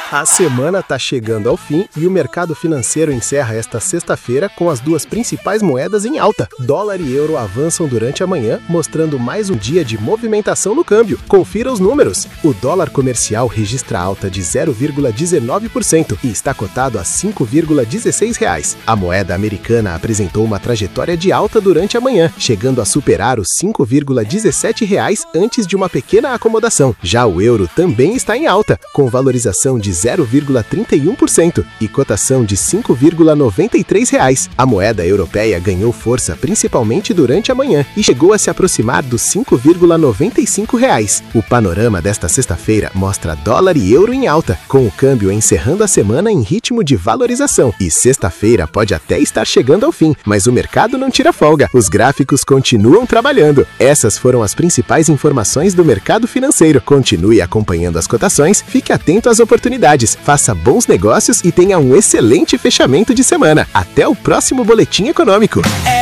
A semana está chegando ao fim e o mercado financeiro encerra esta sexta-feira com as duas principais moedas em alta. Dólar e euro avançam durante a manhã, mostrando mais um dia de movimentação no câmbio. Confira os números. O dólar comercial registra alta de 0,19% e está cotado a R$ 5,16. A moeda americana apresentou uma trajetória de alta durante a manhã, chegando a superar os R$ 5,17 antes de uma pequena acomodação. Já o euro também está em alta, com valorização de 0,31% e cotação de R$ 5,93. A moeda europeia ganhou força principalmente durante a manhã e chegou a se aproximar dos R$ 5,95. O panorama desta sexta-feira mostra dólar e euro em alta, com o câmbio encerrando a semana em ritmo de valorização. E sexta-feira pode até estar chegando ao fim, mas o mercado não tira folga. Os gráficos continuam trabalhando. Essas foram as principais informações do mercado financeiro. Continue acompanhando as cotações, fique atento às oportunidades. Faça bons negócios e tenha um excelente fechamento de semana. Até o próximo Boletim Econômico.